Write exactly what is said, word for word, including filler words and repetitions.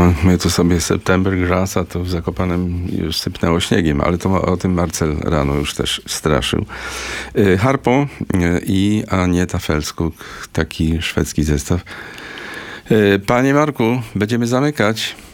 No, my tu sobie September Grass, a to w Zakopanem już sypnęło śniegiem, ale to o tym Marcel rano już też straszył. Harpo i Anieta Felskuk, taki szwedzki zestaw. Panie Marku, będziemy zamykać.